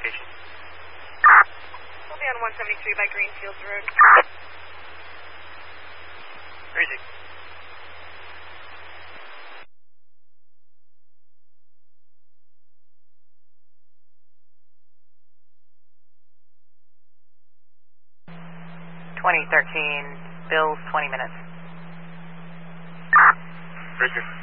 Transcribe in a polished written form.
location. We'll be on 173 by Greenfields Road. Crazy. Bill's 20 minutes. Richard.